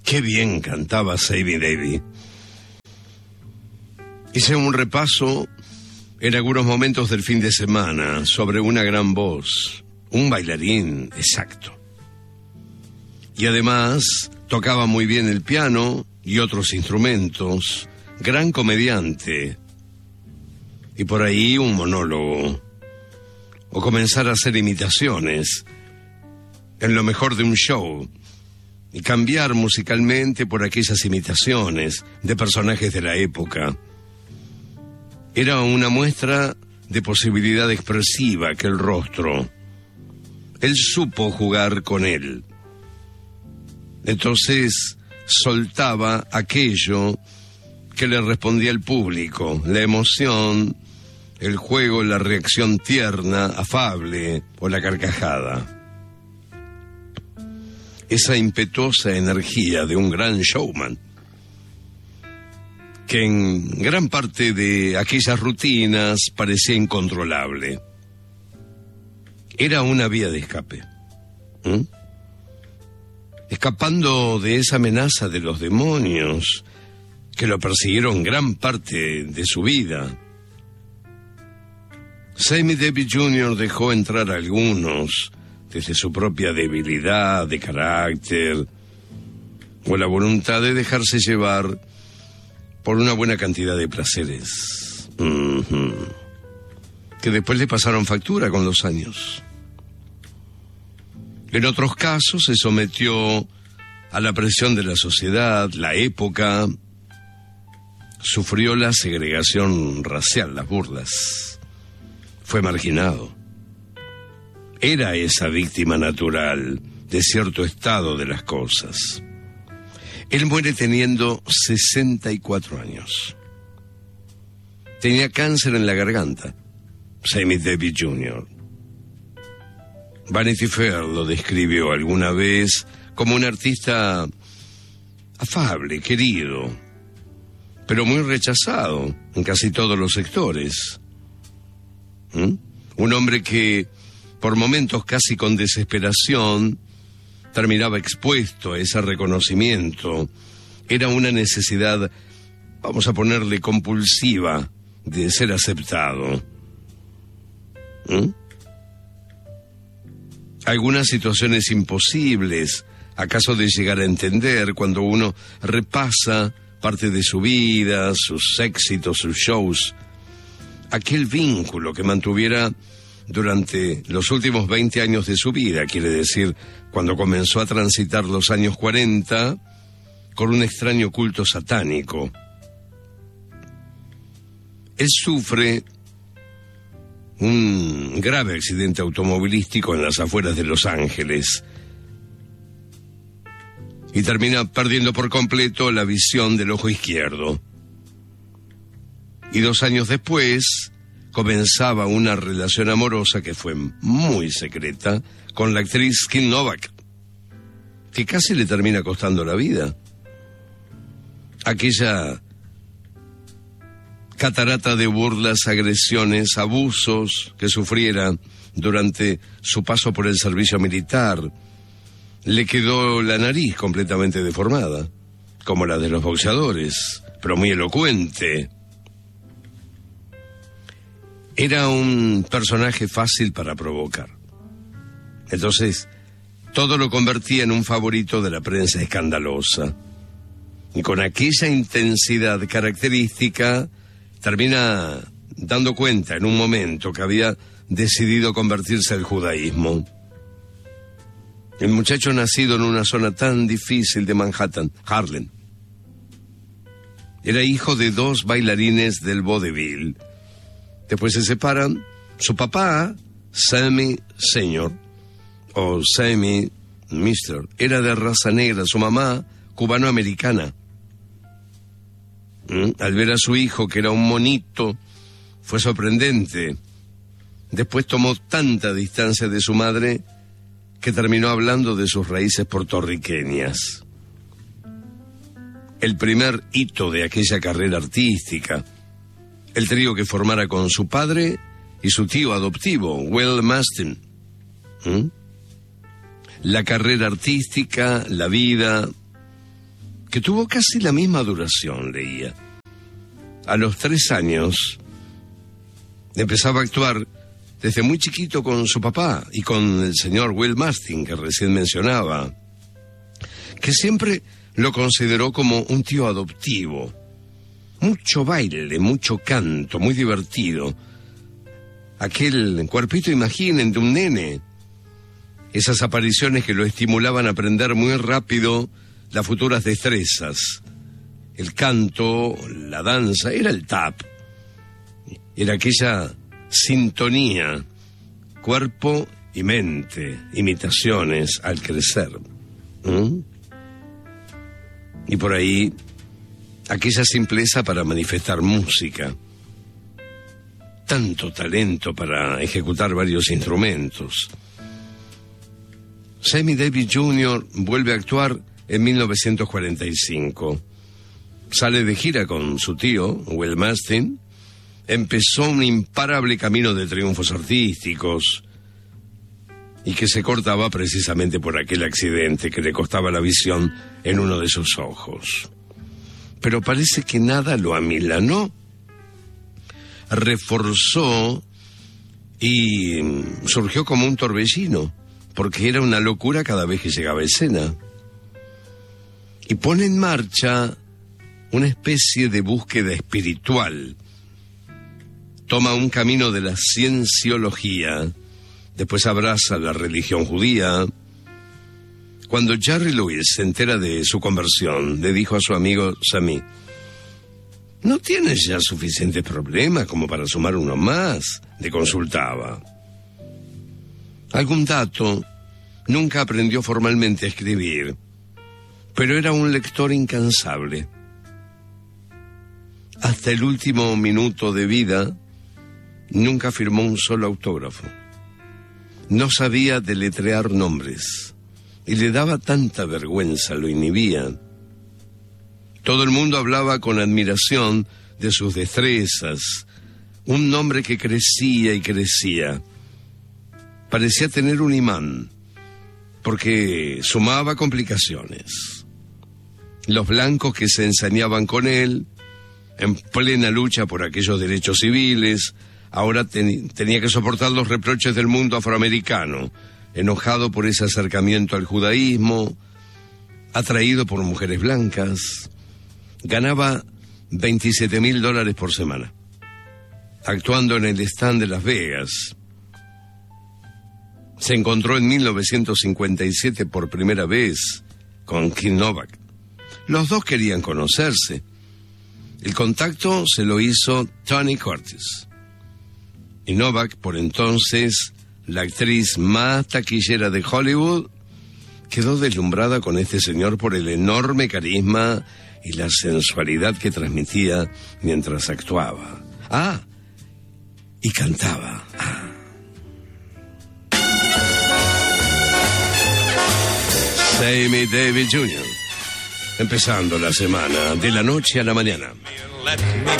Qué bien cantaba Sammy Davis. Hice un repaso en algunos momentos del fin de semana sobre una gran voz, un bailarín exacto. Y además tocaba muy bien el piano y otros instrumentos, gran comediante. Y por ahí un monólogo. O comenzar a hacer imitaciones en lo mejor de un show. Y cambiar musicalmente por aquellas imitaciones de personajes de la época. Era una muestra de posibilidad expresiva que el rostro. Él supo jugar con él. Entonces soltaba aquello que le respondía el público, la emoción, el juego, la reacción tierna, afable o la carcajada. Esa impetuosa energía de un gran showman, que en gran parte de aquellas rutinas parecía incontrolable. Era una vía de escape. Escapando de esa amenaza de los demonios que lo persiguieron gran parte de su vida. Sammy Davis Jr. dejó entrar a algunos desde su propia debilidad de carácter o la voluntad de dejarse llevar por una buena cantidad de placeres, que después le pasaron factura con los años. En otros casos se sometió a la presión de la sociedad, la época, sufrió la segregación racial, las burlas, fue marginado. Era esa víctima natural de cierto estado de las cosas. Él muere teniendo 64 años. Tenía cáncer en la garganta, Sammy Davis Jr. Vanity Fair lo describió alguna vez como un artista afable, querido, pero muy rechazado en casi todos los sectores. Un hombre que, por momentos casi con desesperación, terminaba expuesto a ese reconocimiento. Era una necesidad, vamos a ponerle compulsiva, de ser aceptado. Algunas situaciones imposibles, acaso de llegar a entender cuando uno repasa parte de su vida, sus éxitos, sus shows. Aquel vínculo que mantuviera durante los últimos 20 años de su vida, quiere decir, cuando comenzó a transitar los años 40, con un extraño culto satánico. Él sufre un grave accidente automovilístico en las afueras de Los Ángeles y termina perdiendo por completo la visión del ojo izquierdo. Y 2 años después comenzaba una relación amorosa que fue muy secreta con la actriz Kim Novak, que casi le termina costando la vida. Aquella catarata de burlas, agresiones, abusos que sufriera durante su paso por el servicio militar. Le quedó la nariz completamente deformada, como la de los boxeadores, pero muy elocuente. Era un personaje fácil para provocar. Entonces, todo lo convertía en un favorito de la prensa escandalosa. Y con aquella intensidad característica, termina dando cuenta en un momento que había decidido convertirse al judaísmo. El muchacho nacido en una zona tan difícil de Manhattan, Harlem. Era hijo de 2 bailarines del vodevil. Después se separan. Su papá, Sammy Sr., o Sammy Mr., era de raza negra. Su mamá, cubano-americana. Al ver a su hijo, que era un monito, fue sorprendente. Después tomó tanta distancia de su madre que terminó hablando de sus raíces puertorriqueñas. El primer hito de aquella carrera artística, el trío que formara con su padre y su tío adoptivo, Will Mastin. La carrera artística, la vida, que tuvo casi la misma duración, leía. A los 3 años empezaba a actuar desde muy chiquito con su papá y con el señor Will Mastin, que recién mencionaba, que siempre lo consideró como un tío adoptivo. Mucho baile, mucho canto, muy divertido. Aquel cuerpito, imaginen, de un nene. Esas apariciones que lo estimulaban a aprender muy rápido las futuras destrezas. El canto, la danza, era el tap. Era aquella sintonía, cuerpo y mente, imitaciones al crecer. Y por ahí, aquella simpleza para manifestar música. Tanto talento para ejecutar varios instrumentos. Sammy Davis Jr. vuelve a actuar en 1945. Sale de gira con su tío, Will Mastin. Empezó un imparable camino de triunfos artísticos y que se cortaba precisamente por aquel accidente que le costaba la visión en uno de sus ojos. Pero parece que nada lo amilanó, reforzó y surgió como un torbellino, porque era una locura cada vez que llegaba a escena. Y pone en marcha una especie de búsqueda espiritual. Toma un camino de la cienciología, después abraza la religión judía. Cuando Jerry Lewis se entera de su conversión, le dijo a su amigo Sammy: ¿no tienes ya suficientes problemas como para sumar uno más? Le consultaba. Algún dato, nunca aprendió formalmente a escribir, pero era un lector incansable. Hasta el último minuto de vida, nunca firmó un solo autógrafo. No sabía deletrear nombres, y le daba tanta vergüenza, lo inhibía. Todo el mundo hablaba con admiración de sus destrezas, un nombre que crecía y crecía. Parecía tener un imán, porque sumaba complicaciones. Los blancos que se ensañaban con él, en plena lucha por aquellos derechos civiles, ahora tenía que soportar los reproches del mundo afroamericano, enojado por ese acercamiento al judaísmo, atraído por mujeres blancas. Ganaba $27,000 por semana, actuando en el stand de Las Vegas. Se encontró en 1957 por primera vez con Kim Novak. Los dos querían conocerse. El contacto se lo hizo Tony Curtis. Y Novak, por entonces la actriz más taquillera de Hollywood, quedó deslumbrada con este señor por el enorme carisma y la sensualidad que transmitía mientras actuaba. Y cantaba. Sammy Davis Jr. Empezando la semana de la noche a la mañana.